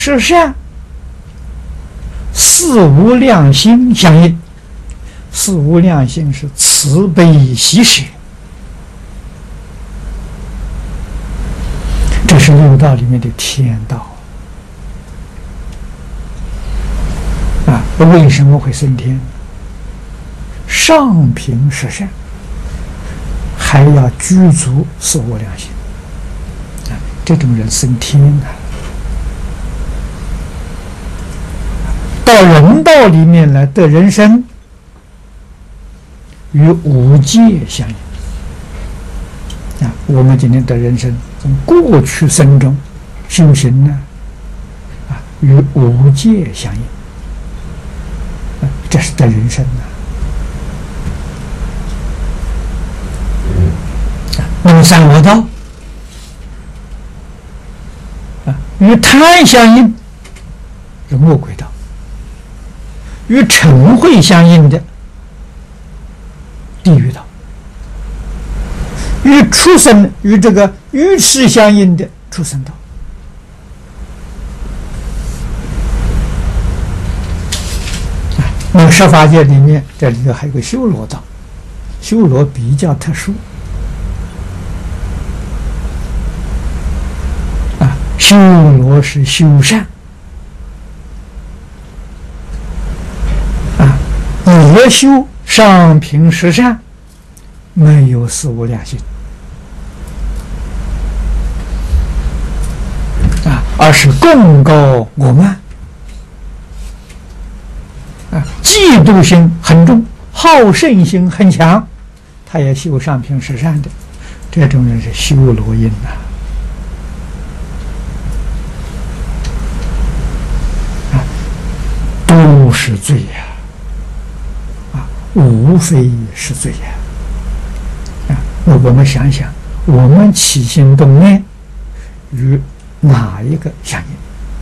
是善，四无量心相应。四无量心是慈悲喜舍，这是六道里面的天道啊！为什么会升天？上品十善，还要具足四无量心啊！这种人升天啊！到人道里面来得人生，与五戒相应啊！我们今天的人生，从过去生中修行呢，啊，与五戒相应啊，这是得人生呐。那么三恶道啊，与贪相应，是恶鬼道；与嗔恚相应的地狱道，与畜生与这个愚痴相应的畜生道。那么十法界里面，这里头还有个修罗道，修罗比较特殊啊，修罗是修善啊，也修上品十善，没有四无量心啊，而是贡高我慢啊，嫉妒心很重，好胜心很强，他也修上品十善的，这种人是修罗因呐啊，都是罪呀啊，无非是罪呀。那我们想想，我们起心动念与哪一个相应？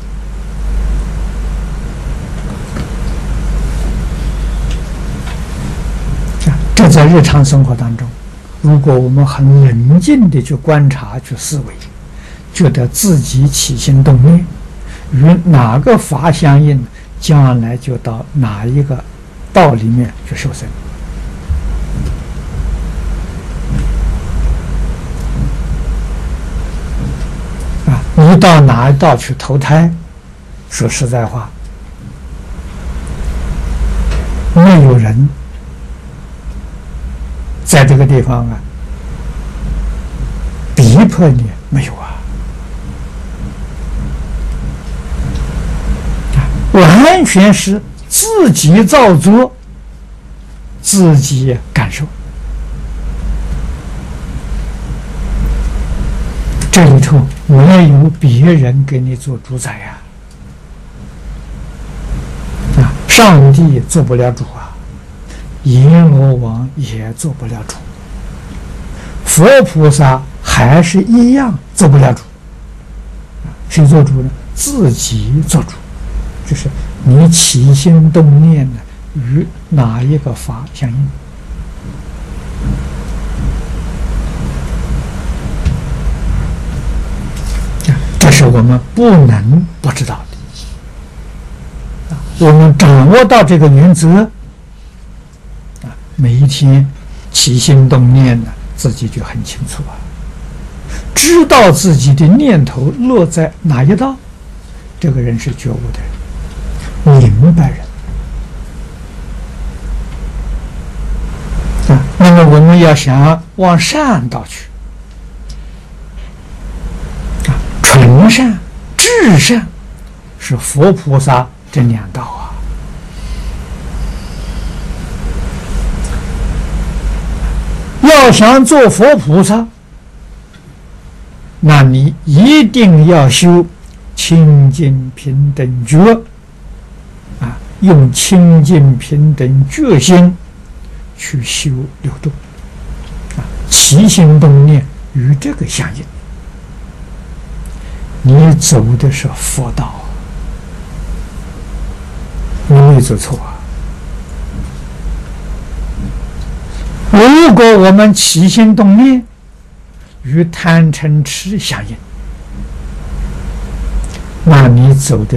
这在日常生活当中，如果我们很冷静地去观察、去思维，觉得自己起心动念与哪个法相应，将来就到哪一个道里面去受生。你到哪一道去投胎？说实在话，没有人在这个地方啊逼迫你，没有啊，完全是自己造作，自己感受。这里头没有别人给你做主宰呀！啊，上帝做不了主啊，阎罗王也做不了主，佛菩萨还是一样做不了主。谁做主呢？自己做主，就是你起心动念呢，与哪一个法相应？这是我们不能不知道的。我们掌握到这个原则，每一天起心动念呢，自己就很清楚啊，知道自己的念头落在哪一道，这个人是觉悟的人，明白人。那么我们要想往善道去。纯善、至善是佛菩萨这两道啊。要想做佛菩萨，那你一定要修清净平等觉啊，用清净平等觉心去修六度啊，起心动念与这个相应。你走的是佛道，你没走错啊！如果我们起心动念与贪嗔痴相应，那你走的